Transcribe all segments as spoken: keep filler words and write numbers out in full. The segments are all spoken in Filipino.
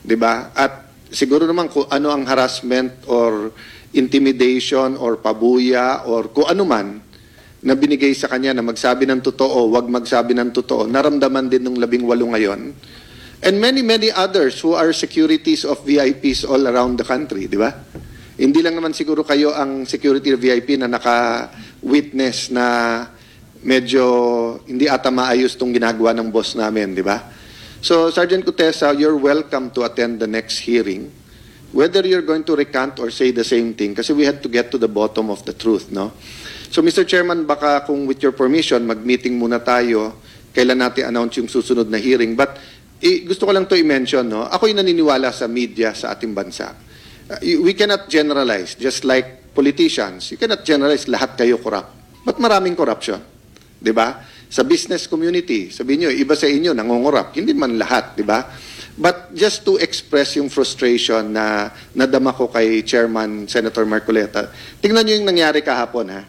'di ba? At siguro naman kung ano ang harassment or intimidation or pabuya or kung ano man na binigay sa kanya na magsabi ng totoo, wag magsabi ng totoo, naramdaman din ng labing walo ngayon. And many, many others who are securities of V I Ps all around the country, di ba? Hindi lang naman siguro kayo ang security of V I P na naka-witness na medyo hindi ata maayos itong ginagawa ng boss namin, di ba? So, Sergeant Cutesa, you're welcome to attend the next hearing. Whether you're going to recant or say the same thing, kasi we had to get to the bottom of the truth, no? So, Mister Chairman, baka kung with your permission, mag-meeting muna tayo, kailan natin announce yung susunod na hearing. But eh, gusto ko lang to i-mention, no? Ako'y naniniwala sa media sa ating bansa. Uh, we cannot generalize, just like politicians. You cannot generalize lahat kayo corrupt. But maraming corruption, di ba? Sa business community, sabihin nyo, iba sa inyo, nangungurap. Hindi man lahat, di ba? But just to express yung frustration na nadama ko kay Chairman Senator Marcoleta, tingnan nyo yung nangyari kahapon, ha?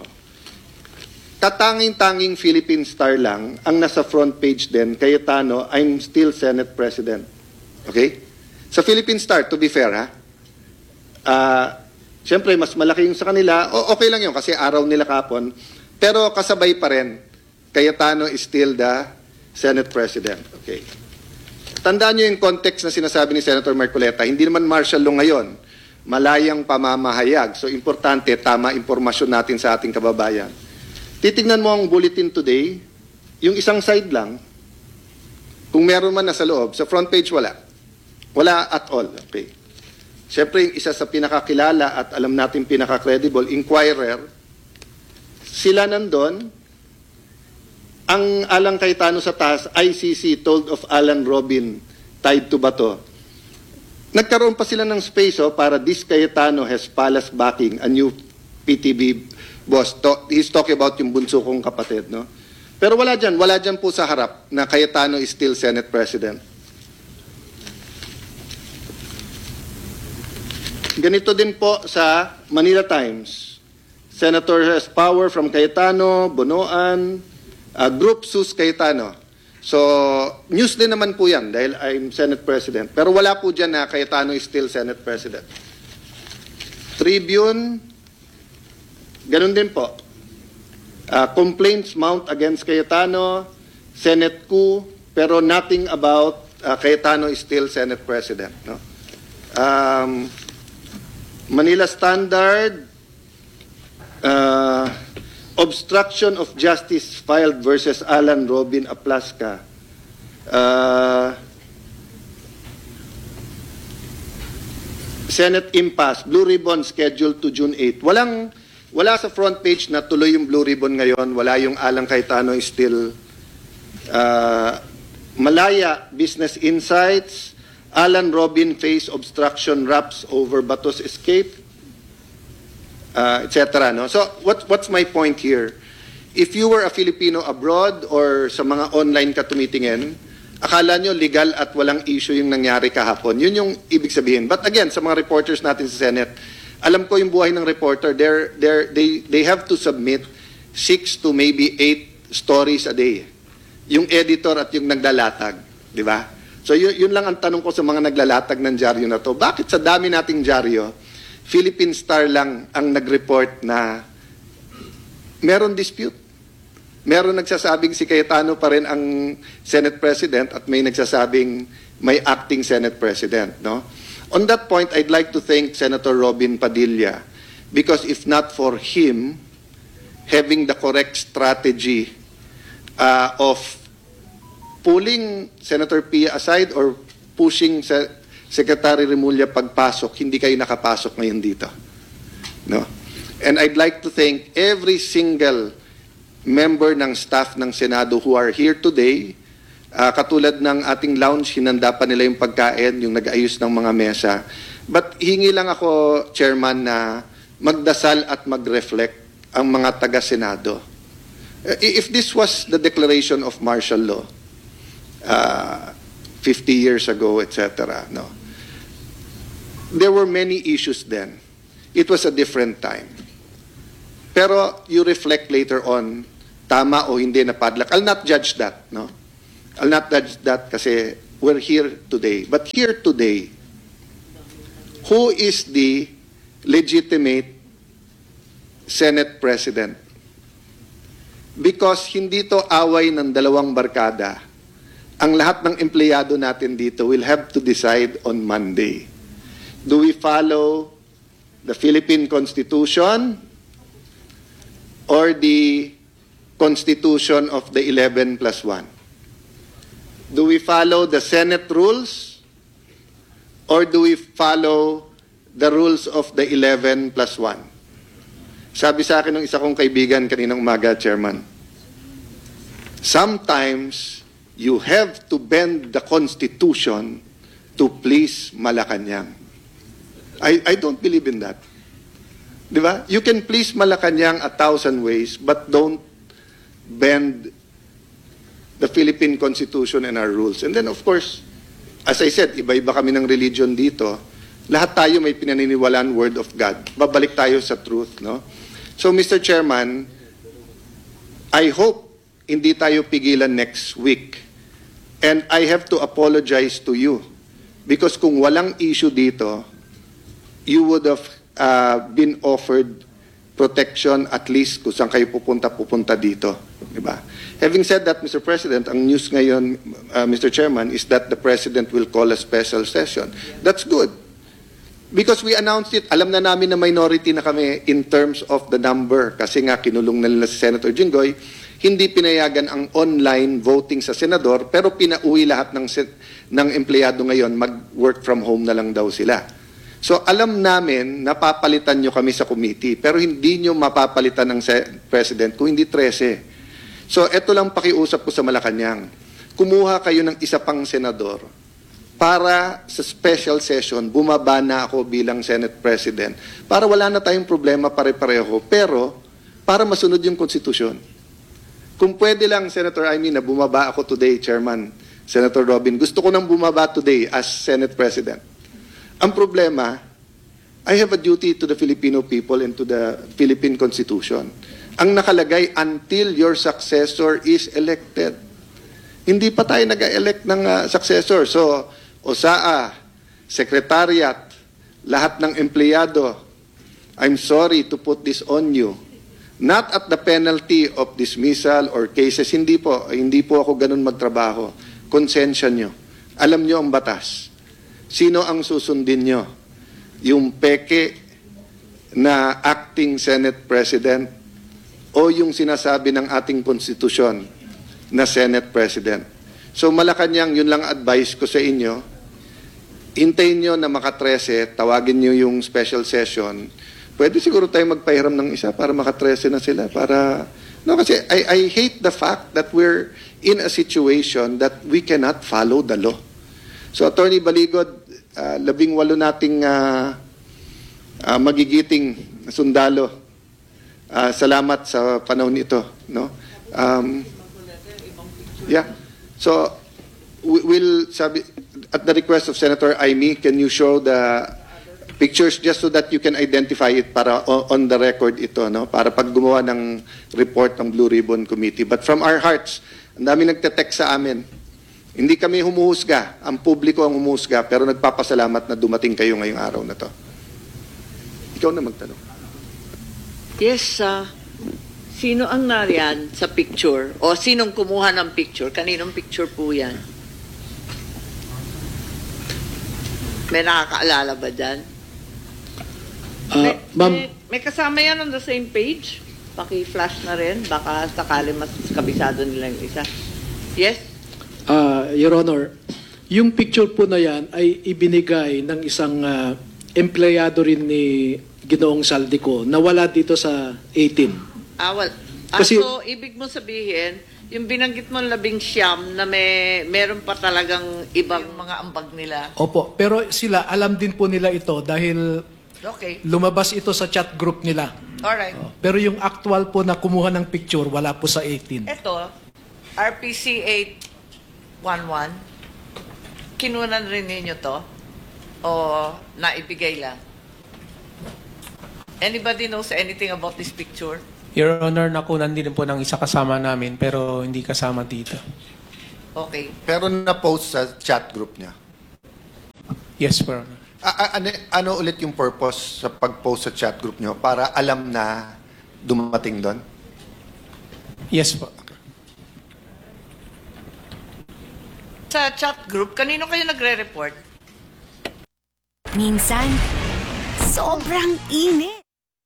Katanging-tanging Philippine Star lang ang nasa front page din, Cayetano, I'm still Senate President. Okay? Sa Philippine Star, to be fair, ha? Uh, Siyempre, mas malaki yung sa kanila. O, okay lang yun kasi araw nila kapon. Pero kasabay pa rin, Cayetano is still the Senate President. Okay. Tandaan nyo yung context na sinasabi ni Senator Marcoleta. Hindi naman martial law ngayon. Malayang pamamahayag. So, importante, tama impormasyon natin sa ating kababayan. Titignan mo ang bulletin today, yung isang side lang, kung meron man nasa loob, sa front page wala. Wala at all. Okay. Siyempre, yung isa sa pinakakilala at alam natin pinaka-credible, Inquirer, sila nandun, ang Alang Cayetano sa taas, I C C told of Alan Robin tied to Bato. Nagkaroon pa sila ng space oh, para this Cayetano has palace backing, a new P T B boss. To, he's talking about yung bunso kong kapatid. No? Pero wala dyan, wala dyan po sa harap na Cayetano is still Senate President. Ganito din po sa Manila Times. Senator has power from Cayetano, Bonoan, uh, Group Sus Cayetano. So, news din naman po yan dahil I'm Senate President. Pero wala po dyan na Cayetano is still Senate President. Tribune, ganun din po. Uh, complaints mount against Cayetano, Senate coup, pero nothing about uh, Cayetano is still Senate President. No? Um, Manila Standard, uh, obstruction of justice filed versus Alan Robin Aplasca. Uh, Senate impasse, Blue Ribbon scheduled to June eighth. Walang, wala sa front page na tuloy yung Blue Ribbon ngayon. Wala yung Alang Cayetano is still uh, Malaya Business Insights. Alan Robin face obstruction raps over Bato's escape, uh, et cetera. No? So what, what's my point here? If you were a Filipino abroad or sa mga online ka tumitingin, akala nyo legal at walang issue yung nangyari kahapon. Yun yung ibig sabihin. But again, sa mga reporters natin sa Senate, alam ko yung buhay ng reporter, they're, they're, they, they have to submit six to maybe eight stories a day. Yung editor at yung naglalatag. Di ba? So yun, yun lang ang tanong ko sa mga naglalatag ng dyaryo na to. Bakit sa dami nating dyaryo, Philippine Star lang ang nag-report na meron dispute? Meron nagsasabing si Cayetano pa rin ang Senate President at may nagsasabing may acting Senate President. No? On that point, I'd like to thank Senator Robin Padilla because if not for him having the correct strategy uh, of pulling Senator Pia aside or pushing sa Secretary Remulla pagpasok, hindi kayo nakapasok ngayon dito. No? And I'd like to thank every single member ng staff ng Senado who are here today. Uh, katulad ng ating lounge, hinanda pa nila yung pagkain, yung nag-ayos ng mga mesa. But hingi lang ako, Chairman, na magdasal at mag-reflect ang mga taga-Senado. Uh, if this was the declaration of martial law, Uh, fifty years ago, et cetera. No, there were many issues then. It was a different time. Pero you reflect later on, tama o hindi na padlock. I'll not judge that. No, I'll not judge that kasi we're here today. But here today, who is the legitimate Senate President? Because hindi to away ng dalawang barkada. Ang lahat ng empleyado natin dito will have to decide on Monday. Do we follow the Philippine Constitution or the Constitution of the eleven plus one? Do we follow the Senate rules or do we follow the rules of the eleven plus one? Sabi sa akin ng isa kong kaibigan kaninang umaga, Chairman, sometimes you have to bend the Constitution to please Malacanang. I, I don't believe in that. Di ba? You can please Malacanang a thousand ways, but don't bend the Philippine Constitution and our rules. And then, of course, as I said, iba-iba kami ng religion dito. Lahat tayo may pinaniniwalaan word of God. Babalik tayo sa truth, no? So, Mister Chairman, I hope hindi tayo pigilan next week. And I have to apologize to you. Because kung walang issue dito, you would have uh, been offered protection at least kung saan kayo pupunta, pupunta dito. Diba? Having said that, Mister President, ang news ngayon, uh, Mister Chairman, is that the President will call a special session. That's good. Because we announced it, alam na namin na minority na kami in terms of the number. Kasi nga, kinulong na nila si Senator Jinggoy, hindi pinayagan ang online voting sa senador, pero pinauwi lahat ng, ng empleyado ngayon, mag-work from home na lang daw sila. So alam namin, napapalitan nyo kami sa committee, pero hindi nyo mapapalitan ng President kung hindi trese. So eto lang pakiusap ko sa Malacanang. Kumuha kayo ng isa pang senador para sa special session, bumaba na ako bilang Senate President para wala na tayong problema pare-pareho, pero para masunod yung konstitusyon. Kung pwede lang, Senator Amy, na bumaba ako today, Chairman, Senator Robin, gusto ko nang bumaba today as Senate President. Ang problema, I have a duty to the Filipino people and to the Philippine Constitution. Ang nakalagay, until your successor is elected. Hindi pa tayo nag-elect ng uh, successor. So, O S A A, Secretariat, lahat ng empleyado, I'm sorry to put this on you. Not at the penalty of dismissal or cases. Hindi po. Hindi po ako ganun magtrabaho. Konsensya nyo. Alam nyo ang batas. Sino ang susundin nyo? Yung peke na acting Senate President o yung sinasabi ng ating konstitusyon na Senate President? So Malacanang, yun lang advice ko sa inyo. Hintayin nyo na makatrese, tawagin nyo yung special session. Pwede siguro tayo magpahiram ng isa para makatrese na sila. Para, no, kasi I, I hate the fact that we're in a situation that we cannot follow the law. So Attorney Baligod, uh, labing walo nating uh, uh, magigiting sundalo. Uh, salamat sa panahon ito. No? Um, yeah. So, we will, sabi, at the request of Senator Amy, can you show the pictures just so that you can identify it para on the record ito, no? Para pag gumawa ng report ng Blue Ribbon Committee. But from our hearts, ang dami nagte-text sa amin. Hindi kami humuhusga, ang publiko ang humuhusga, pero nagpapasalamat na dumating kayo ngayong araw na to. Ikaw na magtanong. Yes, uh, sino ang nariyan sa picture? O sinong kumuha ng picture? Kaninong picture po yan? May nakakaalala ba dyan? Uh, may, Ma'am, may, may kasama yan on the same page? Paki-flash na rin. Baka sakali mas kabisado nila yung isa. Yes? uh, Your Honor, yung picture po na yan ay ibinigay ng isang uh, empleyado rin ni Ginoong Saldico na wala dito sa eighteen. Ah, well, ah, Kasi- so, ibig mo sabihin, yung binanggit mo labing siyam na may meron pa talagang ibang mga ambag nila. Opo, pero sila, alam din po nila ito dahil Okay. lumabas ito sa chat group nila. Alright. Pero yung actual po na kumuha ng picture, wala po sa eighteen. Ito, R P C eight one one, kinunan rin ninyo to? O naibigay lang? Anybody knows anything about this picture? Your Honor, nakunan din po ng isa kasama namin pero hindi kasama dito. Okay. Pero na-post sa chat group niya. Yes, Your Honor. A- a- ano, ano ulit yung purpose sa pag-post sa chat group niyo? Para alam na dumating doon? Yes po. Sa chat group, kanino kayo nagre-report? Minsan, sobrang init.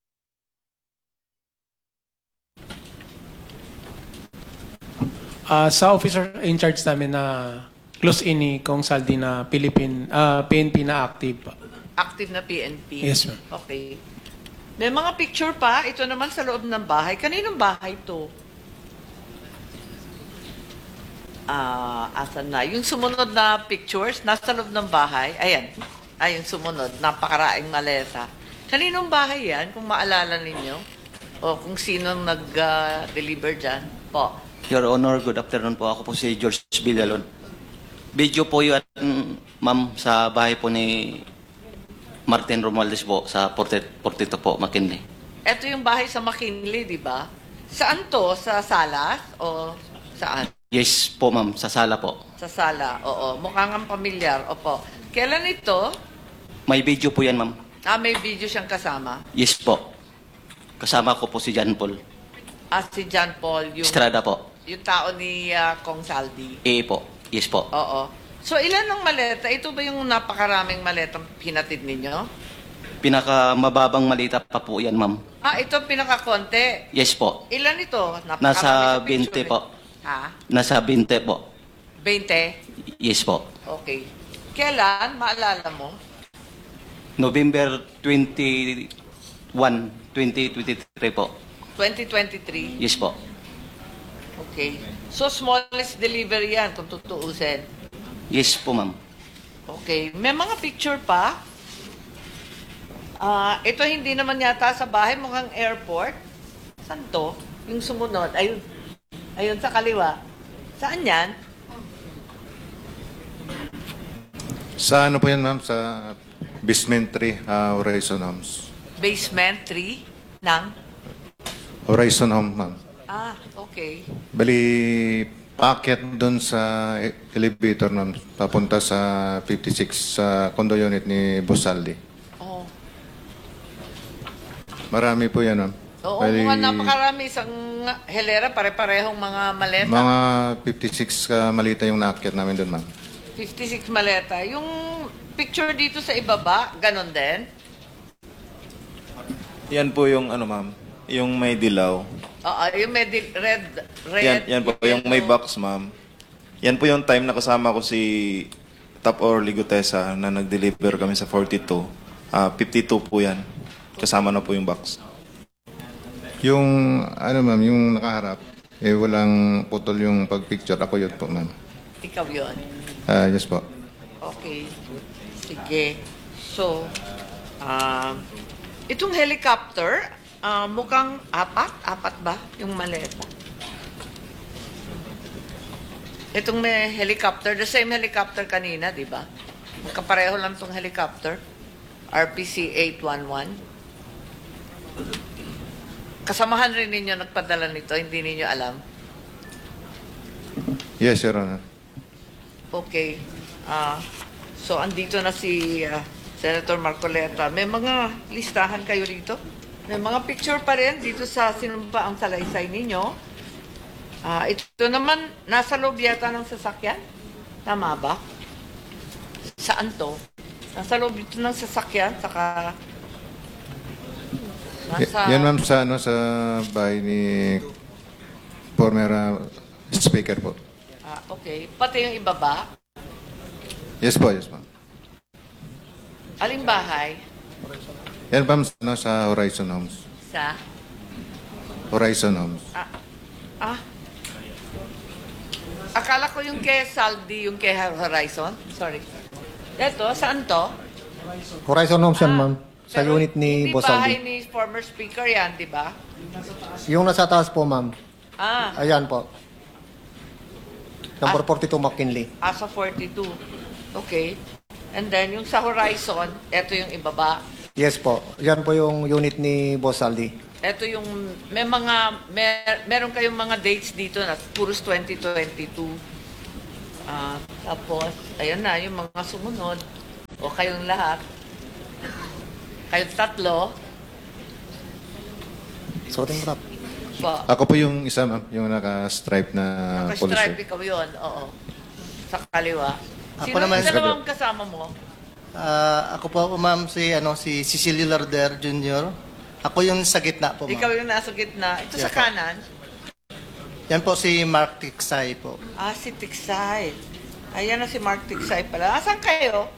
Ah, sa officer in charge namin na close in ni Kong Saldi na Philippine, ah, P N P na active. Active na P N P? Yes, ma'am. Okay. May mga picture pa. Ito naman sa loob ng bahay. Kaninong bahay to? Ah, asan na? Yung sumunod na pictures, nasa loob ng bahay. Ayan. Ay, yung sumunod. Napakaraing maleta. Kaninong bahay yan, kung maalala ninyo? O kung sinong nag-deliver dyan? Po. Your Honor, good afternoon po. Ako po si George Villalon. Video po yun, ma'am, sa bahay po ni Martin Romualdez po sa forty-two po, McKinley. Ito yung bahay sa McKinley, di ba? Saan to? Sa Salas? O saan? Yes po, ma'am, sa sala po. Sa sala, oo. Mukhang ang pamilyar, opo. Kailan ito? May video po yan, ma'am. Ah, may video siyang kasama. Yes po. Kasama ko po si John Paul. Ah, si John Paul, yung, Estrada po. yung tao ni ah, Kong Saldi. E po. Yes po. Oo. So, ilan ang maleta? Ito ba yung napakaraming maletang pinatid ninyo? Pinakamababang malita pa po yan, ma'am. Ah, ito pinakakonte. Yes po. Ilan ito? Napakarami Nasa sa twenty picture, po. eh. Ha? Nasa twenty po. twenty? Yes po. Okay. Kailan? Maalala mo? November twenty-one, twenty twenty-three po. twenty twenty-three? Yes po. Okay. So, smallest delivery yan, kung tutuusin. Yes po, ma'am. Okay. May mga picture pa. Ah, ito hindi naman yata sa bahay, mukhang airport. Saan to? Yung sumunod. Ayun. Ayun sa kaliwa. Saan yan? Sa ano po yan, ma'am? Sa Basement three, uh, Horizon Homes. Basement three ng? Horizon Home, ma'am. Ah, okay. Bali, paakyat doon sa e- elevator, ma'am. Papunta sa fifty-six, sa condo unit ni Bosaldi. Oh. Marami po yan, ma'am. Oo, Bali, mga napakarami. Isang helera, pare-parehong mga maleta. mga fifty-six ka malita yung naakyat namin doon, ma'am. fifty-six maleta. Yung picture dito sa ibaba, ganon din? Yan po yung ano ma'am, yung may dilaw. Oo, yung may di- red, red. Yan, yan po yung may yellow. box ma'am. Yan po yung time na kasama ko si Top or Ligotesa na nag-deliver kami sa forty-two. Ah, fifty-two po yan. Kasama na po yung box. Yung, ano, ma'am, yung nakaharap, eh, walang putol yung pag-picture. Ako yun po, ma'am. Ikaw yun. Ah, yes po. Okay. Sige. So, um, itong helicopter, ah, mukhang apat? Apat ba yung maleta? Itong may helicopter, the same helicopter kanina, di ba? Magkapareho lang itong helicopter. R P C eight one one. Kasamahan rin ninyo nagpadala nito, hindi ninyo alam. Yes, Your Honor. Okay. Ah, so, andito na si ah, Senator Marcoleta. May mga listahan kayo dito? May mga picture pa rin dito sa sinumpa ang salaysay ninyo. Ah, ito naman, nasa loob yata ng sasakyan? Tama ba? Saan to? Nasa loob dito ng sasakyan, saka... Y- yan, ma'am, sa, ano, sa bahay ni former uh, speaker po. Ah, okay. Pati yung ibaba. Yes po, yes po. Aling bahay? Yan, ma'am, ano, sa Horizon Homes. Sa... Horizon Homes. Ah, ah. Akala ko yung kay Saldi, yung kay Horizon. Sorry. Ito, saan to? Horizon Homes yan, Ah, ma'am. Sa pero unit ni hindi Boss bahay Aldi. ni former speaker yan, di ba? Yung nasa taas po, ma'am. Ah, Ayan po. Number forty-two McKinley. asa forty-two. Okay. And then, yung sa Horizon, ito yung ibaba. Yes po. Yan po yung unit ni Boss Aldi. Ito yung, may mga, mer, meron kayong mga dates dito na puros twenty twenty-two. Ah, tapos, ayan na, yung mga sumunod, o kayong lahat, kayong tatlo, Sorting rap. ba, Ako po yung isa, ma'am, yung naka-stripe na naka-stripe police. ikaw yun, oo. Sa kaliwa. Ako Sino naman, yung sa dalawang kasama mo? Ah, ako po, ma'am, si, ano, si Cecilio Larder Junior Ako yung sa gitna po, ma'am. Ikaw yung nasa gitna. Ito sa Yeah, po. kanan. Yan po si Mark Tiksay po. Ah, si Tiksay. Ayan na si Mark Tiksay pala. Asan kayo?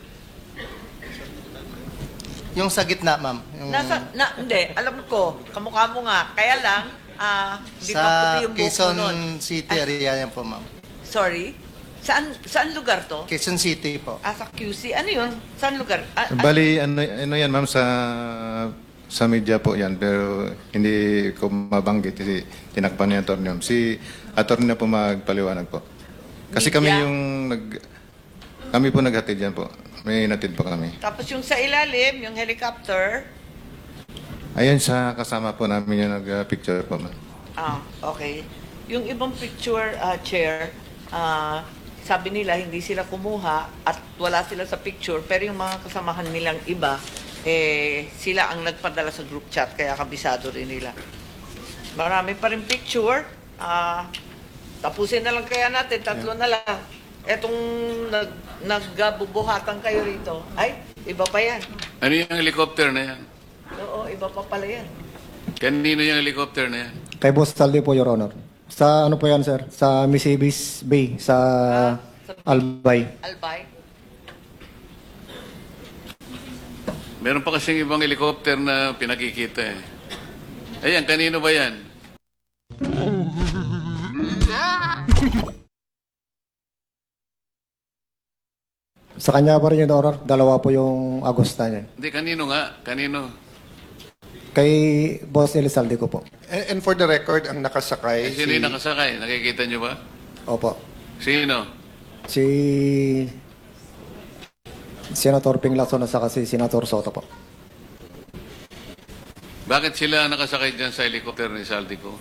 Yung sa gitna, ma'am. Yung Nasa, na, hindi, alam ko, kamukha mo nga. Kaya lang, ah, di pa sa puti yung buhok mo Quezon nun. City Ay, area yan po, ma'am. sorry? Saan, saan lugar to? Quezon City po. Ah, sa Q C. Ano yun? Saan lugar? Ah, ah, Bali, ano, ano yan, ma'am, sa sa media po yan, pero hindi ko mabanggit. Si, tinakpan ni attorney. ma'am. Si attorney na po magpaliwanag po. Kasi kami Media? yung nag... Kami po naghatid yan po. May natid po kami. tapos yung sa ilalim, yung helicopter. Ayun, sa kasama po namin yung nag-picture po, ma'am. Ah, okay. Yung ibang picture, ah, chair, ah, sabi nila hindi sila kumuha at wala sila sa picture, pero yung mga kasamahan nilang iba, eh, sila ang nagpadala sa group chat, kaya kabisado rin nila. Marami pa rin picture. Ah, tapusin na lang kaya natin, tatlo na lang. Etong nag, nagbubuhatan kayo rito. Ay, iba pa yan. Ano yung helicopter na yan? Oo, iba pa pala yan. Kanino yung helicopter na yan? Kay Boss Saldi po, Your Honor. Sa ano po yan, sir? Sa Misibis Bay, sa Ah, sa- Albay. Albay. Meron pa kasing ibang helicopter na pinakikita eh. Ayan, kanino ba yan? Sa kanya pa rin, Your Honor. Dalawa po yung Agosta niya. Hindi, kanino nga? Kanino? Kay Boss Elizalde ko po. And, and for the record, ang nakasakay, Eh, sino yung nakasakay? Nakikita nyo ba? Opo. Sino? Si Senator Ping Lacson at saka si Senator Soto po. Bakit sila nakasakay dyan sa helicopter ni Saldico?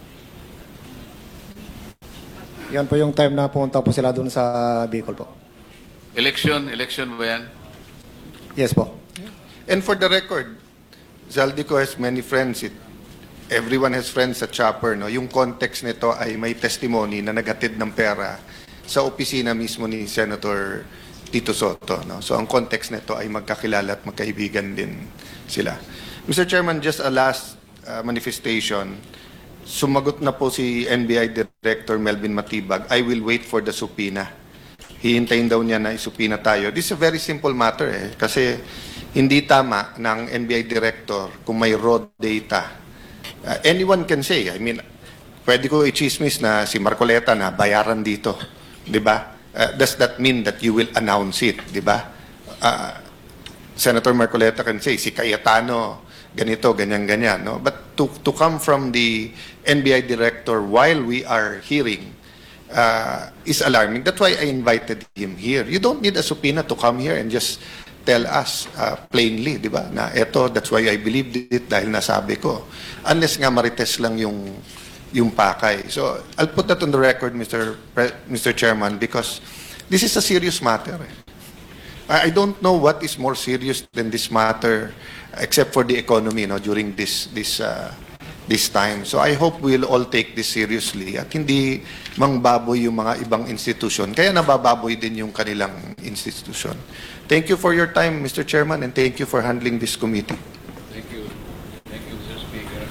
Yan po yung time na pumunta po sila dun sa Bicol po. Election? Election ba yan? Yes po. and for the record, Zaldico has many friends. It, everyone has friends sa Chopper. No? Yung context nito ay may testimony na naghatid ng pera sa opisina mismo ni Senator Tito Soto. No? So ang context nito ay magkakilala at magkaibigan din sila. Mister Chairman, just a last uh, manifestation. Sumagot na po si N B I Director Melvin Matibag, I will wait for the subpoena. Hihintayin daw niya na isupina tayo. This is a very simple matter eh. Kasi hindi tama ng N B I Director kung may raw data. Uh, anyone can say, I mean, pwede ko i-chismis na si Marcoleta na bayaran dito. Di ba? Uh, does that mean that you will announce it? Di ba? Uh, Senator Marcoleta can say, si Cayetano, ganito, ganyan-ganyan. No? But to, to come from the N B I Director while we are hearing uh, is alarming. That's why I invited him here. You don't need a subpoena to come here and just tell us uh, plainly, di ba? Na eto, that's why I believed it dahil nasabi ko. Unless nga marites lang yung yung pakay. So, I'll put that on the record, Mister Pre- Mister Chairman, because this is a serious matter. Eh. I I don't know what is more serious than this matter except for the economy no, during this this uh, this time. So I hope we'll all take this seriously at hindi mangbaboy yung mga ibang institusyon. Kaya nabababoy din yung kanilang institusyon. Thank you for your time, Mister Chairman, and thank you for handling this committee. Thank you. Thank you, Mister Speaker.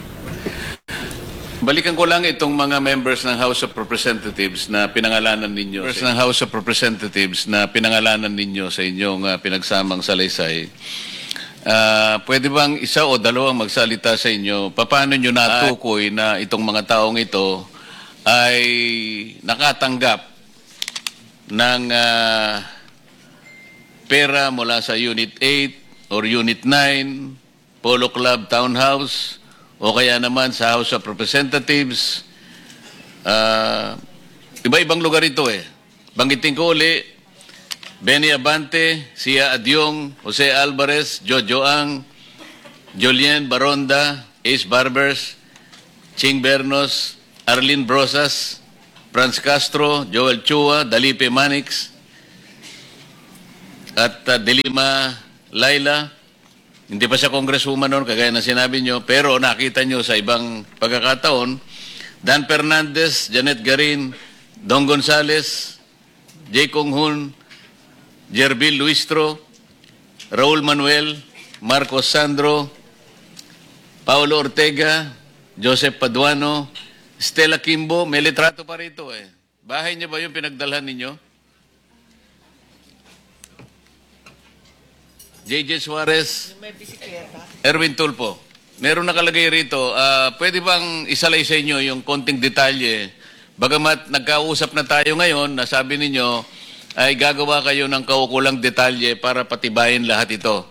Balikan ko lang itong mga members ng House of Representatives na pinangalanan ninyo. Members ng House of Representatives na pinangalanan ninyo sa inyong uh, pinagsamang salaysay. Uh, pwede bang isa o dalawang magsalita sa inyo? Paano nyo natukoy na itong mga taong ito ay nakatanggap ng uh, pera mula sa Unit eight or Unit nine, Polo Club Townhouse, o kaya naman sa House of Representatives? Uh, iba-ibang lugar ito eh. Banggitin ko uli, Benny Abante, Sia Adyong, Jose Alvarez, Jojo Ang, Julien Baronda, Ace Barbers, Ching Bernos, Arlene Brosas, Franz Castro, Joel Chua, Dalipe Manix, at uh, Delima Laila. Hindi pa siya congresswoman noon, kagaya na sinabi nyo, pero nakita nyo sa ibang pagkakataon, Dan Fernandez, Janet Garin, Don Gonzales, J. Kong Hun, Jerbil Luistro, Raul Manuel, Marcos Sandro, Paulo Ortega, Joseph Paduano, Stella Kimbo, may litrato pa rito eh. Bahay niya ba yung pinagdalhan ninyo? J J Suarez, May bisikleta. Erwin Tulpo. Meron nakalagay rito, ah, pwede bang isalay sa inyo yung konting detalye? Bagamat nagkausap na tayo ngayon, na sabi ninyo ay gagawa kayo ng kaukulang detalye para patibayin lahat ito.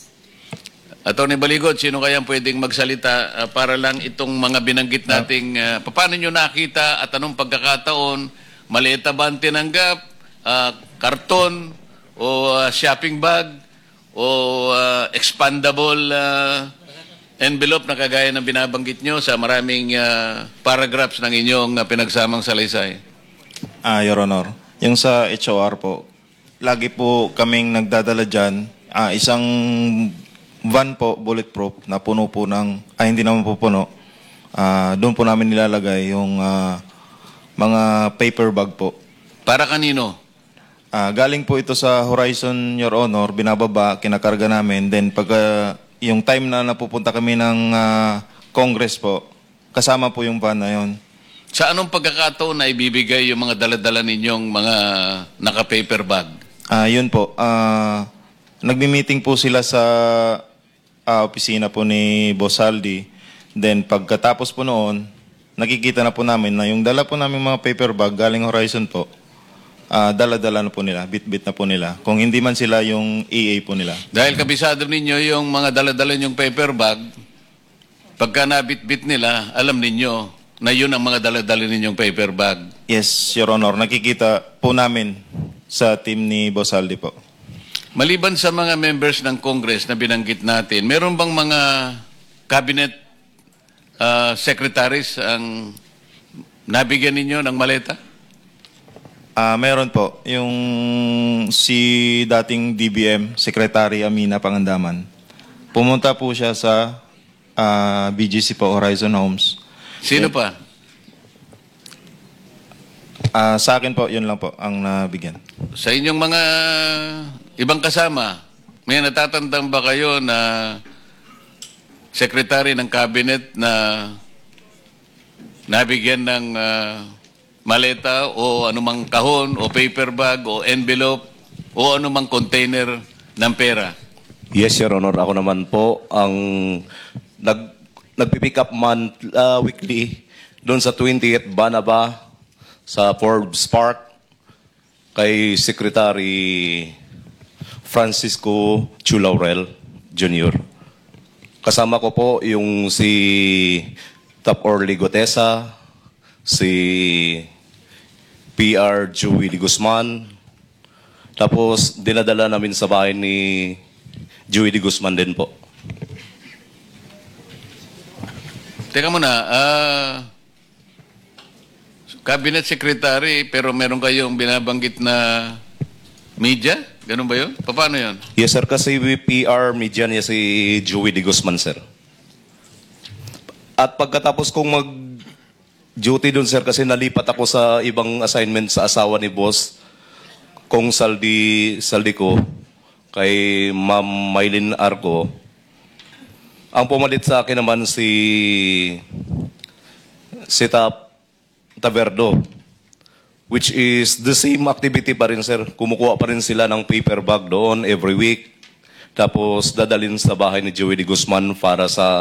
Atty. Baligot, sino kayang pwedeng magsalita uh, para lang itong mga binanggit nating, uh, paano nyo nakita at anong pagkakataon, maleta ba ang tinanggap, uh, karton, o uh, shopping bag, o uh, expandable uh, envelope na kagaya ng binabanggit nyo sa maraming uh, paragraphs ng inyong uh, pinagsamang salaysay? Ah, Your Honor, yung sa H O R po, lagi po kaming nagdadala dyan, ah, isang van po, bulletproof, na puno po ng, ay hindi naman po puno, ah, doon po namin nilalagay yung ah, mga paper bag po. Para kanino? Ah, galing po ito sa Horizon, Your Honor, binababa, kinakarga namin, then pag ah, yung time na napupunta kami ng ah, Congress po, kasama po yung van na yun. Sa anong pagkakataon na ibibigay yung mga daladala ninyong mga naka-paper bag? Ah, yun po. Ah, nagmi-meeting po sila sa ah, opisina po ni Boss Aldi. Then pagkatapos po noon, nakikita na po namin na yung dala po namin mga paper bag galing Horizon po, ah, dala-dala na po nila, bit-bit na po nila. Kung hindi man sila yung E A po nila. Dahil kabisado ninyo yung mga daladala ninyong paper bag, pagka nabit-bit nila, alam ninyo na yun ang mga daladala ninyong paper bag. Yes, Your Honor. Nakikita po namin sa team ni Boss Aldi po. Maliban sa mga members ng Congress na binanggit natin, meron bang mga cabinet uh, secretaries ang nabigyan ninyo ng maleta? Ah, meron po. Yung si dating D B M, Secretary Amina Pangandaman. Pumunta po siya sa ah, B G C po, Horizon Homes. Sino pa? Ah, sa akin po, yun lang po ang nabigyan. Sa inyong mga ibang kasama, may natatandang ba kayo na secretary ng cabinet na nabigyan ng uh, maleta o anumang kahon o paper bag o envelope o anumang container ng pera? Yes, Your Honor. Ako naman po ang nag nagpipick up month, uh, weekly doon sa twentieth Banaba sa Forbes Park kay Secretary Francisco Chulaurel Junior Kasama ko po yung si Top Orly Gotesa, si P R Joey de Guzman, tapos dinadala namin sa bahay ni Joey de Guzman din po. Teka muna, ah, cabinet secretary pero meron kayong binabanggit na media? Ganun ba yun? Paano yun? Yes, sir. Kasi P R media niya si Joey de Guzman, sir. At pagkatapos kong mag-duty doon, sir, kasi nalipat ako sa ibang assignment sa asawa ni boss, kung saldi, saldi ko, kay Ma'am Maylin Arco. Ang pumalit sa akin naman si si Tap Taverdo, which is the same activity pa rin, sir. Kumukuha pa rin sila ng paper bag doon every week. Tapos dadalhin sa bahay ni Joey de Guzman para sa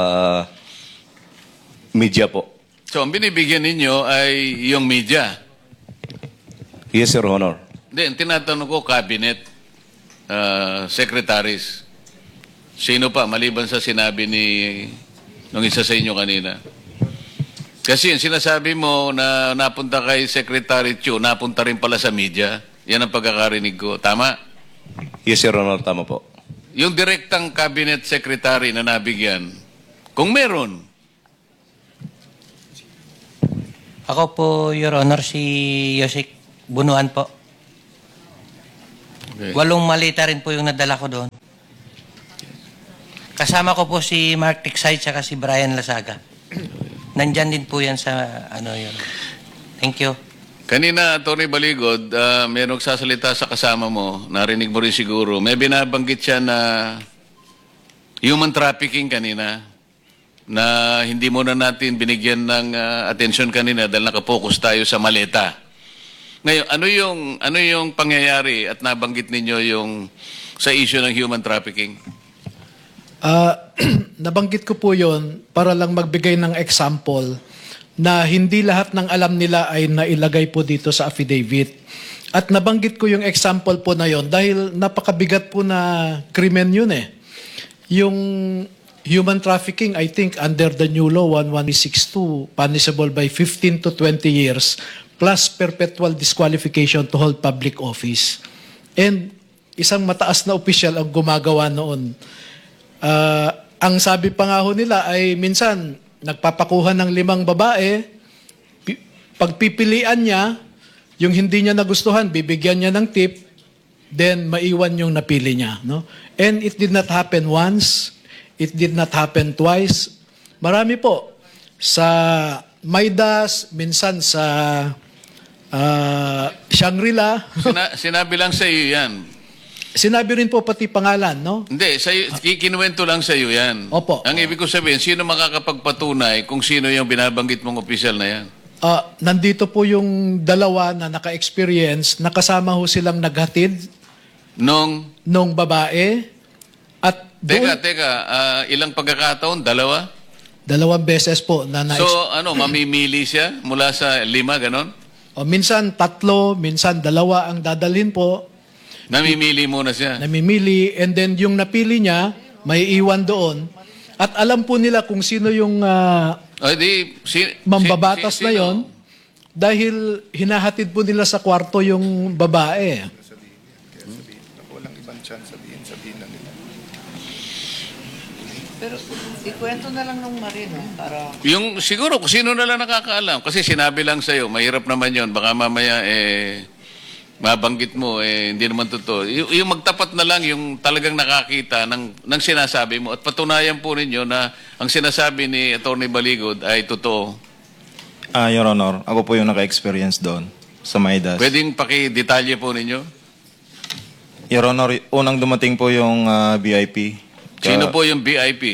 media po. So, ang binibigyan ninyo ay yung media? Yes, Your Honor. Hindi, ang tinatanong ko, cabinet uh, secretaries. Sino pa, maliban sa sinabi ni nung isa sa inyo kanina? Kasi yung sinasabi mo na napunta kay Secretary Chu, napunta rin pala sa media. Yan ang pagkakarinig ko. Tama? Yes, Your Honor. Tama po. Yung direktang cabinet secretary na nabigyan, kung meron, Ako po, Your Honor, si Yosik Bunuan po. Okay. Walong malita rin po yung nadala ko doon. Kasama ko po si Mark Tiksay at si Brian Lasaga. Nandyan din po yan sa ano yun. Thank you. Kanina, Atty. Baligod, uh, mayroong sasalita sa kasama mo, narinig mo rin siguro, may binabanggit siya na human trafficking kanina, na hindi mo na natin binigyan ng uh, atensyon kanina dahil nakapokus tayo sa maleta. Ngayon, ano yung, ano yung pangyayari at nabanggit ninyo yung sa issue ng human trafficking? Ah, nabanggit ko po yon para lang magbigay ng example na hindi lahat ng alam nila ay nailagay po dito sa affidavit. At nabanggit ko yung example po na yon dahil napakabigat po na krimen yun eh. Yung human trafficking, I think under the new law one one six two, punishable by fifteen to twenty years plus perpetual disqualification to hold public office. And isang mataas na opisyal ang gumagawa noon. Uh, ang sabi pa nga ho nila ay minsan nagpapakuha ng limang babae, pi- pagpipilian niya, yung hindi niya nagustuhan, bibigyan niya ng tip, then maiwan yung napili niya. No? And it did not happen once, it did not happen twice. Marami po. Sa Maidas, minsan sa uh, Shangri-La. Sina- sinabi lang sa iyo yan. Sinabi rin po pati pangalan, no? Hindi, sa'yo, kinuwento lang sa iyo yan. Opo. Ang ibig ko sabihin, sino makakapagpatunay kung sino yung binabanggit mong opisyal na yan? Ah, nandito po yung dalawa na naka-experience, nakasama ho silang naghatid Nung, nung babae at teka, doon, teka, ah, ilang pagkakataon? Dalawa? dalawang beses po na na So, ano, mamimili siya mula sa lima, ganon? o, minsan tatlo, minsan dalawa ang dadalhin po, Namimili muna siya. namimili, and then yung napili niya, may iwan doon. At alam po nila kung sino yung ah, O, di, si, mambabatas si- si- na sino? yon dahil hinahatid po nila sa kwarto yung babae. Walang ibang chance sabihin, sabihin na nila. Pero ikwento na lang nung Marin, eh, para... Yung, siguro, kung sino na lang nakakaalam. Kasi sinabi lang sa'yo, mahirap naman yon. Baka mamaya, eh, mabanggit mo, eh, hindi naman totoo. Y- yung magtapat na lang yung talagang nakakita ng, ng sinasabi mo at patunayan po ninyo na ang sinasabi ni Atty. Baligod ay totoo. Ah, Your Honor, ako po yung naka-experience doon sa Maidas. Pwedeng pakidetalye po ninyo? Your Honor, unang dumating po yung ah, V I P. Ka- Sino po yung V I P?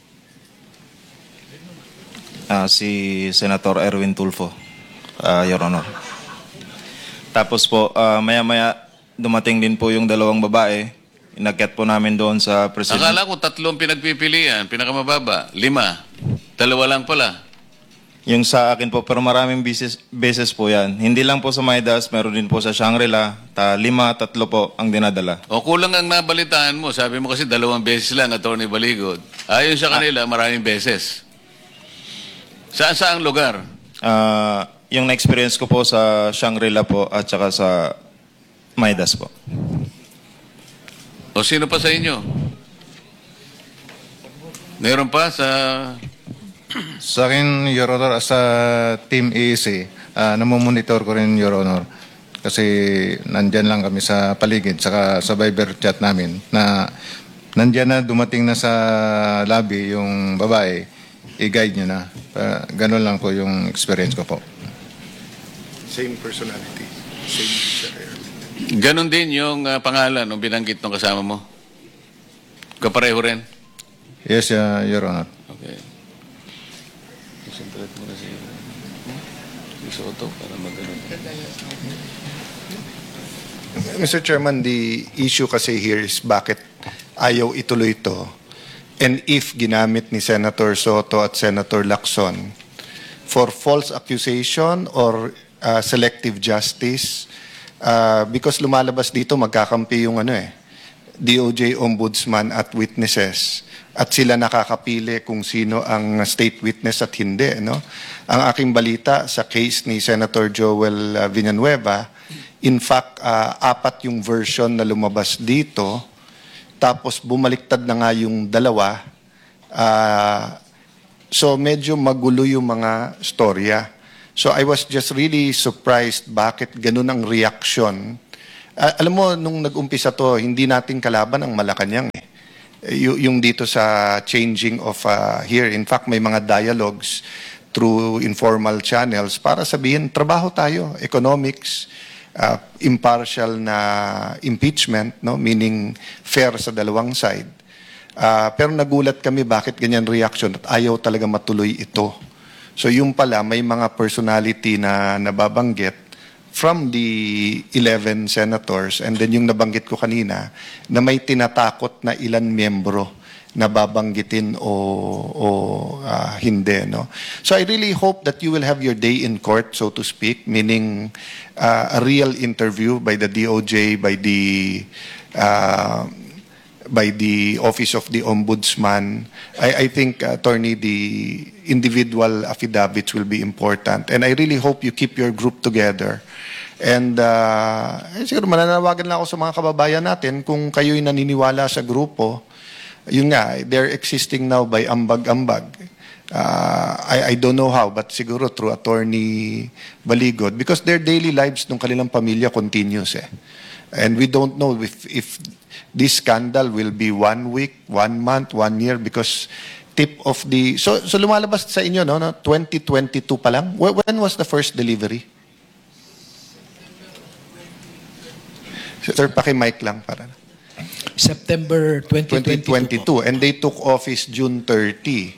Ah, si Senator Erwin Tulfo, ah, Your Honor. Tapos po, ah, maya-maya dumating din po yung dalawang babae. Inakyat po namin doon sa president. Akala ko tatlong pinagpipilian, pinakamababa, lima. Dalawa lang pala. Yung sa akin po, pero maraming beses, beses po yan. Hindi lang po sa Maidas, meron din po sa Shangri-La. Ta, lima, tatlo po ang dinadala. O kulang ang nabalitaan mo. Sabi mo kasi dalawang beses lang, Atty. Baligod. Ayon sa kanila, maraming beses. Saan saang lugar? Ah, yung na-experience ko po sa Shangri-La po at saka sa Maidas po. O sino pa sa inyo? Meron pa sa... Sa akin, Your Honor, as a Team E C, uh, namomonitor ko rin, Your Honor. Kasi nandyan lang kami sa paligid, saka sa Viber chat namin, na nandyan na, dumating na sa lobby yung babae, i-guide nyo na. Uh, ganun lang po yung experience ko po. Same personality. Same Ganon din yung uh, pangalan ng binanggit ng kasama mo? Kapareho rin? Yes, uh, Your Honor. Okay. Concentrate mo na si Soto para mag-ano. Mister Chairman, the issue kasi here is bakit ayaw ituloy ito. And if ginamit ni Senator Soto at Senator Lacson for false accusation or uh, selective justice, uh, because lumalabas dito magkakampi yung ano eh, D O J Ombudsman at witnesses. At sila nakakapili kung sino ang state witness at hindi. No? Ang aking balita sa case ni Senator Joel uh, Villanueva, in fact, uh, apat yung version na lumabas dito, tapos bumaliktad na nga yung dalawa. Uh, so medyo magulo yung mga storya. So I was just really surprised bakit ganun ang reaction. Ah, alam mo, nung nag-umpisa to, hindi natin kalaban ang Malacanang eh. Y- yung dito sa changing of uh, here. In fact, may mga dialogues through informal channels para sabihin, trabaho tayo, economics, uh, impartial na impeachment, no? Meaning fair sa dalawang side. Uh, pero nagulat kami bakit ganyan reaction at ayaw talaga matuloy ito. So yung pala, may mga personality na nababanggit from the eleven senators, and then yung nabanggit ko kanina, na may tinatakot na ilan miyembro na babanggitin o, o uh, hindi. No? So I really hope that you will have your day in court, so to speak, meaning uh, a real interview by the D O J, by the uh, by the Office of the Ombudsman. I, I think, uh, Attorney, the individual affidavits will be important. And I really hope you keep your group together. And uh, eh, siguro mananawagan lang ako sa mga kababayan natin kung kayo'y naniniwala sa grupo. Yun nga, they're existing now by ambag-ambag. Uh, I, I don't know how, but siguro through Attorney Baligod, because their daily lives ng kanilang pamilya continues eh. And we don't know if, if this scandal will be one week, one month, one year, because tip of the... So, so lumalabas sa inyo, no, no? twenty twenty-two pa lang? When, when was the first delivery? Sir, paki-mic lang para. September twenty twenty-two. twenty twenty-two. And they took office June thirtieth.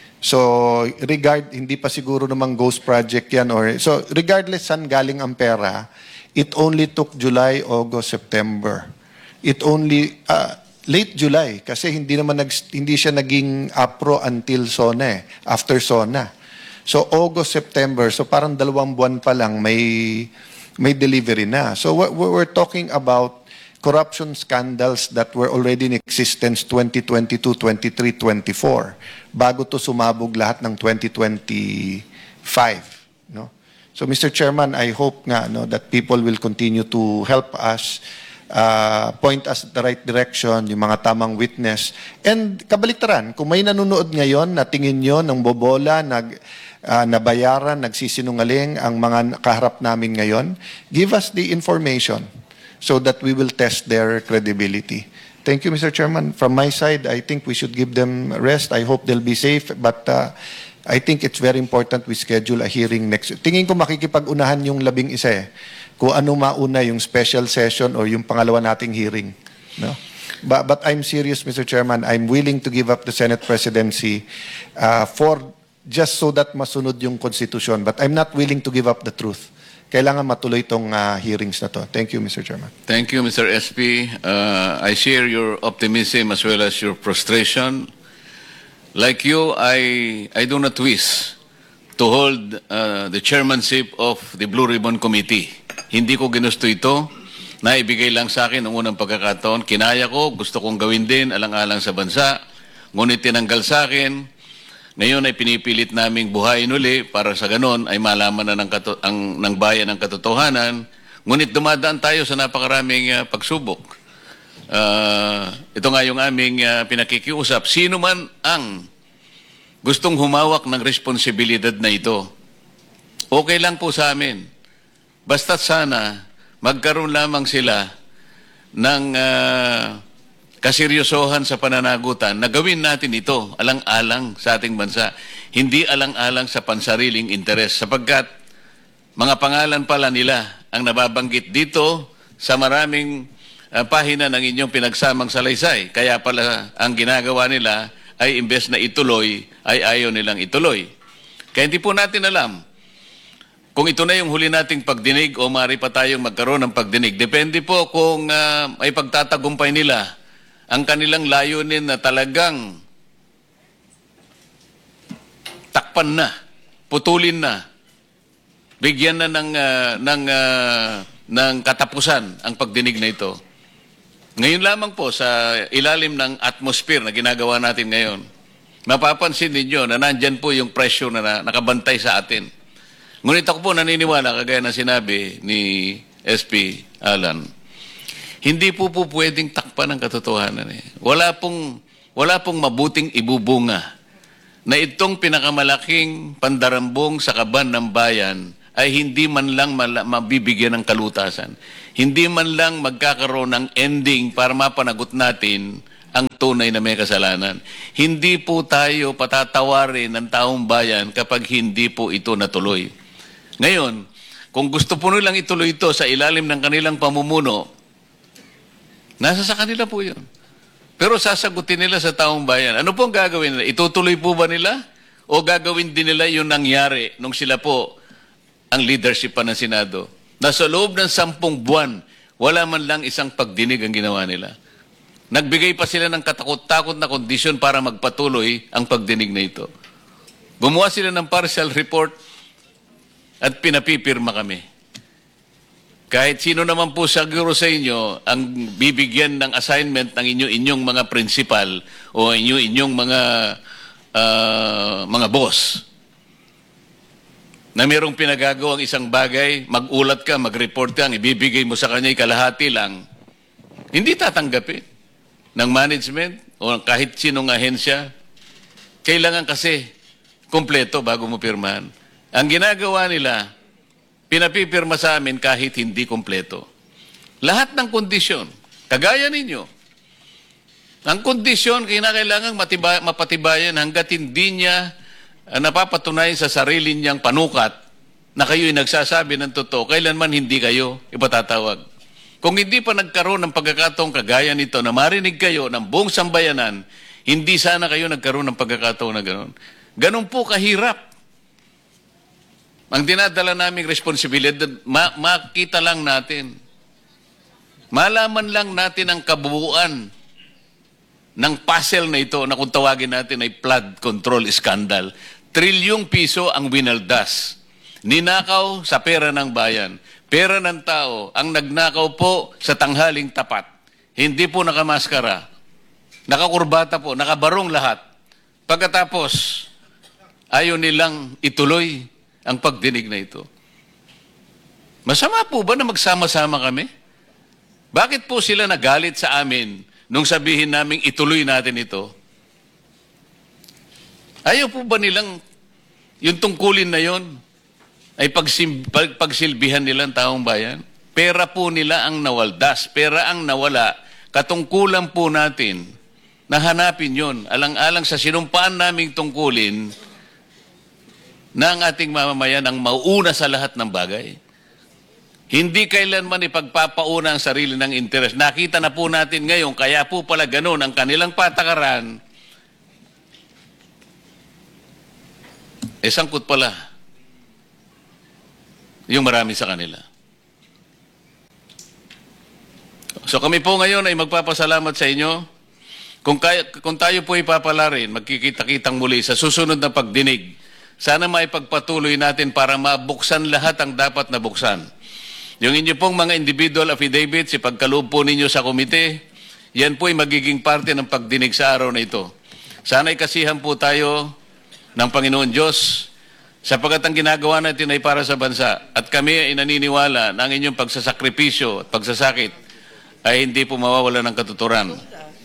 So, regard, hindi pa siguro namang ghost project yan. Or, so, regardless saan galing ang pera, it only took July, August, September. It only, uh, late July, kasi hindi naman nag, hindi siya naging APRO until SONA eh, after SONA. So, August, September, so parang dalawang buwan pa lang may, may delivery na. So, we're, we're talking about corruption scandals that were already in existence twenty twenty-two, twenty-three, twenty-four, bago to sumabog lahat ng twenty twenty-five, no? So, Mister Chairman, I hope nga no, that people will continue to help us, uh, point us the right direction, yung mga tamang witness. And kabaliktaran, kung may nanonood ngayon na tingin nyo ng bobola, nag, uh, nabayaran, nagsisinungaling ang mga kaharap namin ngayon, give us the information so that we will test their credibility. Thank you, Mister Chairman. From my side, I think we should give them rest. I hope they'll be safe, but uh, I think it's very important we schedule a hearing next. Tingin ko makikipag-unahan yung labing isa eh. Kung ano mauna yung special session or yung pangalawa nating hearing. No? But, but I'm serious, Mister Chairman. I'm willing to give up the Senate presidency uh, for just so that masunod yung konstitusyon. But I'm not willing to give up the truth. Kailangan matuloy itong uh, hearings na to. Thank you, Mister Chairman. Thank you, Mister S P. Uh, I share your optimism as well as your frustration. Like you, I, I do not wish to hold uh, the chairmanship of the Blue Ribbon Committee. Hindi ko ginusto ito. Naibigay lang sa akin ang unang pagkakataon. Kinaya ko, gusto kong gawin din, alang-alang sa bansa. Ngunit tinanggal sa akin. Ngayon ay pinipilit naming buhayin uli para sa ganon ay malaman na ng, kato- ang, ng bayan ang katotohanan. Ngunit dumadaan tayo sa napakaraming uh, pagsubok. Uh, ito nga yung aming uh, pinakikiusap. Sino man ang gustong humawak ng responsibilidad na ito, okay lang po sa amin. Basta't sana magkaroon lamang sila ng uh, kaseryosohan sa pananagutan na gawin natin ito alang-alang sa ating bansa. Hindi alang-alang sa pansariling interes sapagkat mga pangalan pala nila ang nababanggit dito sa maraming uh, pahina ng inyong pinagsamang salaysay. Kaya pala ang ginagawa nila ay imbes na ituloy, ay ayaw nilang ituloy. Kaya hindi po natin alam kung ito na yung huli nating pagdinig o maaari pa tayong magkaroon ng pagdinig. Depende po kung uh, ay pagtatagumpay nila ang kanilang layunin na talagang takpan na, putulin na, bigyan na ng, uh, ng, uh, ng katapusan ang pagdinig na ito. Ngayon lamang po sa ilalim ng atmosphere na ginagawa natin ngayon, mapapansin ninyo na nandyan po yung pressure na, na nakabantay sa atin. Ngunit ako po naniniwala, kagaya na sinabi ni S P Alan, hindi po po pwedeng takpan ang katotohanan. Eh. Wala pong, wala pong mabuting ibubunga na itong pinakamalaking pandarambong sa kaban ng bayan ay hindi man lang mala- mabibigyan ng kalutasan. Hindi man lang magkakaroon ng ending para mapanagot natin ang tunay na may kasalanan. Hindi po tayo patatawarin ng taong bayan kapag hindi po ito natuloy. Ngayon, kung gusto po nilang ituloy ito sa ilalim ng kanilang pamumuno, nasa sa kanila po yun. Pero sasagutin nila sa taong bayan. Ano pong gagawin nila? Itutuloy po ba nila? O gagawin din nila yung nangyari nung sila po ang leadership pa ng Senado? Na sa loob ng sampung buwan, wala man lang isang pagdinig ang ginawa nila. Nagbigay pa sila ng katakot-takot na kondisyon para magpatuloy ang pagdinig na ito. Gumawa sila ng partial report at pinapipirma kami. Kahit sino naman po siguro sa inyo ang bibigyan ng assignment ng inyo inyong mga principal o inyo inyong mga uh, mga boss na mayroong pinagagawang isang bagay, magulat ka, mag-report ka, ang ibibigay mo sa kanya kalahati lang, hindi tatanggapin ng management o kahit sinong ahensya. Kailangan kasi kompleto bago mo pirmahan. Ang ginagawa nila, pinapipirma sa amin kahit hindi kompleto. Lahat ng kondisyon, kagaya ninyo, ang kondisyon kinakailangan matiba, mapatibayan hanggat hindi niya uh, napapatunayan sa sarili niyang panukat na kayo'y nagsasabi ng totoo, kailanman hindi kayo ipatatawag. Kung hindi pa nagkaroon ng pagkakataong kagaya nito na marinig kayo ng buong sambayanan, hindi sana kayo nagkaroon ng pagkakataon na gano'n. Ganon po kahirap. Ang dinadala naming responsibilidad, ma- makita lang natin. Malaman lang natin ang kabuuan ng puzzle na ito na kung tawagin natin ay flood control scandal. Trilyong piso ang winaldas. Ninakaw sa pera ng bayan. Pera ng tao ang nagnakaw po sa tanghaling tapat. Hindi po nakamaskara. Nakakurbata po, nakabarong lahat. Pagkatapos, ayaw nilang ituloy ang pagdinig na ito. Masama po ba na magsama-sama kami? Bakit po sila nagalit sa amin nung sabihin naming ituloy natin ito? Ayaw po ba nilang yung tungkulin na yon ay pagsim, pag, pagsilbihan nilang taong bayan? Pera po nila ang nawaldas, pera ang nawala. Katungkulan po natin na hanapin yon, alang-alang sa sinumpaan naming tungkulin na ang ating mamamayan ang mauuna sa lahat ng bagay. Hindi kailanman ipagpapauna ang sarili ng interes. Nakita na po natin ngayon, kaya po pala ganun ang kanilang patakaran. Eh, sangkot pala yung marami sa kanila. So kami po ngayon ay magpapasalamat sa inyo. Kung, kaya, kung tayo po ipapala rin, magkikita-kitang muli sa susunod na pagdinig. Sana maipagpatuloy natin para mabuksan lahat ang dapat na buksan. Yung inyo pong mga individual affidavits, ipagkaloob po ninyo sa komite, yan po ay magiging parte ng pagdinig sa araw na ito. Sana ikasihan po tayo ng Panginoon Diyos sapagkat ang ginagawa natin ay para sa bansa. At kami ay naniniwala na ang inyong pagsasakripisyo at pagsasakit ay hindi po mawawala ng katuturan.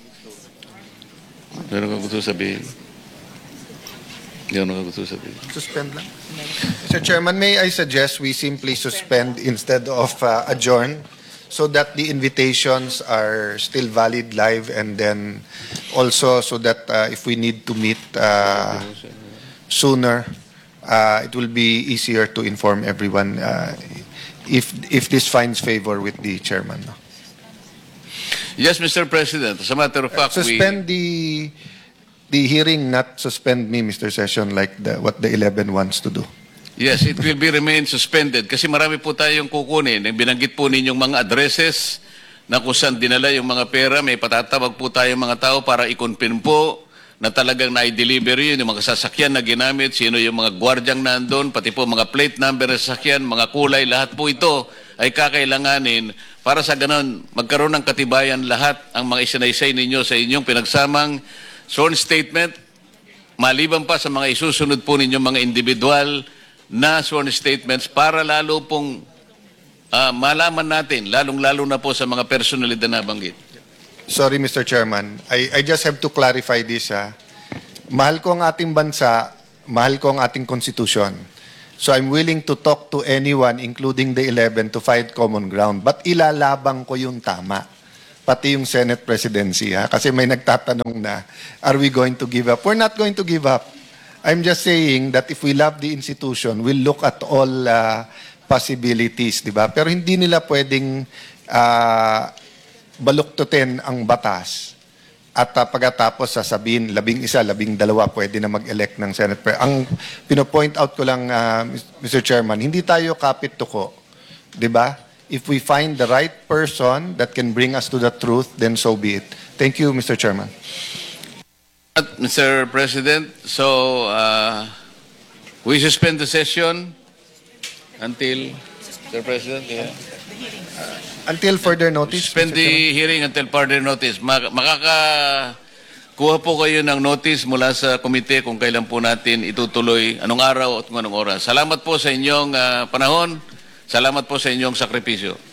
Pero kung gusto sabihin, yun ang gusto sabihin. Suspend lang. Mister Chairman, may I suggest we simply suspend instead of uh, adjourn so that the invitations are still valid live and then also so that uh, if we need to meet uh, sooner, uh, it will be easier to inform everyone uh, if if this finds favor with the chairman. No? Yes, Mister President. As a matter of fact, uh, suspend we... the the hearing, not suspend me, Mister Session, like the, what the eleven wants to do. Yes, it will be remain suspended kasi marami po tayong kukunin. Binanggit po ninyong mga addresses na kung saan dinala yung mga pera, may patatawag po tayong mga tao para i-confirm po na talagang na-deliver yun, yung mga sasakyan na ginamit, sino yung mga gwardyang nandun, pati po mga plate number ng sasakyan, mga kulay, lahat po ito ay kakailanganin para sa ganon magkaroon ng katibayan lahat ang mga isinaysay ninyo sa inyong pinagsamang sworn statement, maliban pa sa mga isusunod po ninyong mga individual na sworn statements para lalo pong uh, malaman natin, lalong-lalo na po sa mga personalidad na nabanggit. Sorry, Mister Chairman. I, I just have to clarify this. Uh, mahal ko ang ating bansa, mahal ko ang ating konstitusyon. So I'm willing to talk to anyone, including the eleven, to find common ground. But ilalabang ko yung tama. Pati yung Senate presidency, ha? Kasi may nagtatanong na, are we going to give up? We're not going to give up. I'm just saying that if we love the institution, we'll look at all uh, possibilities, di ba? Pero hindi nila pwedeng uh, baluktutin ang batas at uh, pagkatapos sasabihin, labing isa, labing dalawa, pwede na mag-elect ng Senate. Pre- ang pinopoint out ko lang, uh, Mister Chairman, hindi tayo kapit tuko, di ba? If we find the right person that can bring us to the truth, then so be it. Thank you, Mister Chairman. Mister President, so uh, we suspend the session until, Mister President, yeah. Until further notice. Suspend the hearing until further notice. Mak- makakakuha po kayo ng notice mula sa komite kung kailan po natin itutuloy, anong araw at anong oras. Salamat po sa inyong uh, panahon. Salamat po sa inyong sakripisyo.